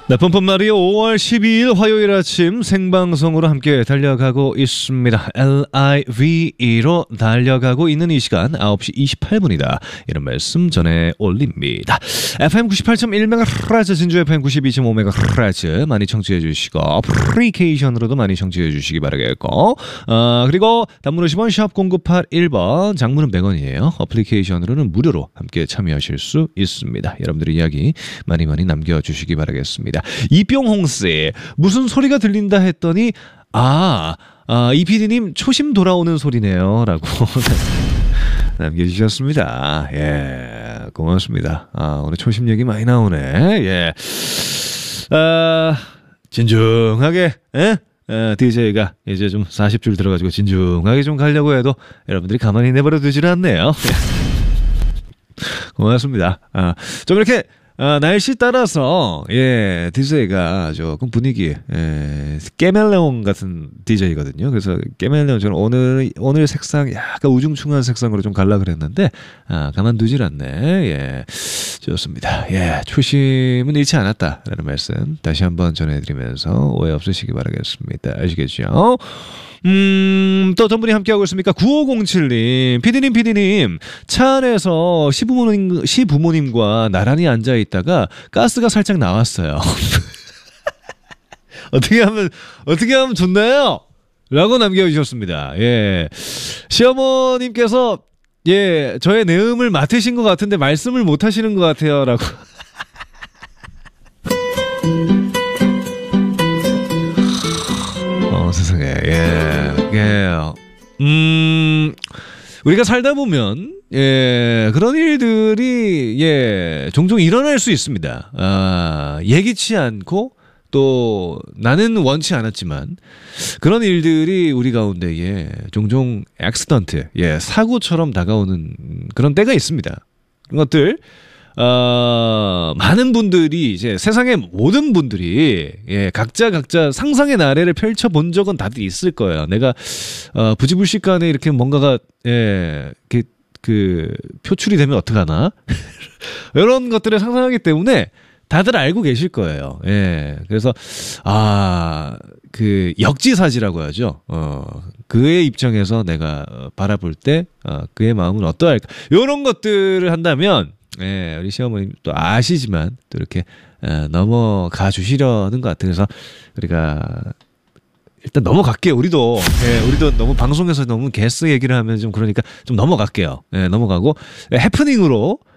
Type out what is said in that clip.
네, 뻔뻔마리오 5월 12일 화요일 아침 생방송으로 함께 달려가고 있습니다. LIVE로 달려가고 있는 이 시간 9시 28분이다. 이런 말씀 전해 올립니다. FM 98.1MHz 진주 FM 92.5MHz 많이 청취해 주시고 어플리케이션으로도 많이 청취해 주시기 바라겠고 그리고 단문 50원 샵 0981번 장문은 100원이에요. 어플리케이션으로는 무료로 함께 참여하실 수 있습니다. 여러분들의 이야기 많이 남겨주시기 바라겠습니다. 이병홍씨 무슨 소리가 들린다 했더니 이PD님 초심 돌아오는 소리네요 라고 남겨주셨습니다. 예, 고맙습니다. 오늘 초심 얘기 많이 나오네. 예, 진중하게 DJ가 이제 좀 40줄 들어가지고 진중하게 좀 가려고 해도 여러분들이 가만히 내버려 두질 않네요. 고맙습니다. 좀 이렇게 날씨 따라서 DJ가 조금 분위기 깨멜레온 같은 DJ거든요. 그래서 깨멜레온 저는 오늘 색상 약간 우중충한 색상으로 좀 갈라 그랬는데 가만두질 않네. 예, 좋습니다. 예, 초심은 잃지 않았다라는 말씀 다시 한번 전해드리면서 오해 없으시기 바라겠습니다. 아시겠죠? 또 어떤 분이 함께하고 있습니까? 9507님, 피디님, 차 안에서 시부모님과 나란히 앉아있다가 가스가 살짝 나왔어요. 어떻게 하면 좋나요? 라고 남겨주셨습니다. 예. 시어머님께서, 저의 내음을 맡으신 것 같은데 말씀을 못 하시는 것 같아요. 라고. 세상에, 우리가 살다 보면, 그런 일들이, 종종 일어날 수 있습니다. 예기치 않고, 또, 나는 원치 않았지만, 그런 일들이 우리 가운데, 종종 액시던트, 사고처럼 다가오는 그런 때가 있습니다. 그런 것들, 많은 분들이 이제 세상의 모든 분들이 각자 상상의 나래를 펼쳐본 적은 다들 있을 거예요. 내가 부지불식간에 이렇게 뭔가가 이렇게 표출이 되면 어떡하나 이런 것들을 상상하기 때문에 다들 알고 계실 거예요. 그래서 그 역지사지라고 하죠. 그의 입장에서 내가 바라볼 때 그의 마음은 어떠할까? 이런 것들을 한다면 우리 시어머님 또 아시지만 또 이렇게 넘어가 주시려는 것 같아요. 그래서 우리가 일단 넘어갈게요. 우리도 너무 방송에서 너무 게스트 얘기를 하면 좀 그러니까 좀 넘어갈게요. 넘어가고 해프닝으로